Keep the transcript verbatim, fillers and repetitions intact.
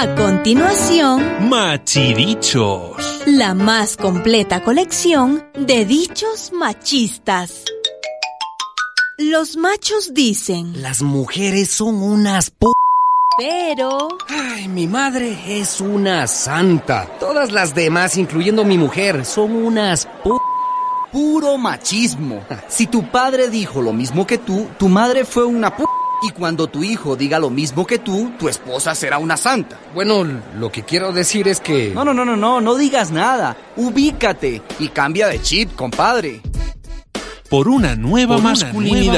A continuación, Machidichos. La más completa colección de dichos machistas. Los machos dicen: las mujeres son unas p... Pero... Ay, mi madre es una santa. Todas las demás, incluyendo mi mujer, son unas p... Puro machismo. Si tu padre dijo lo mismo que tú, tu madre fue una p... Y cuando tu hijo diga lo mismo que tú, tu esposa será una santa. Bueno, lo que quiero decir es que... No, no, no, no, no, no digas nada. Ubícate y cambia de chip, compadre. Por una nueva Por una masculinidad. nueva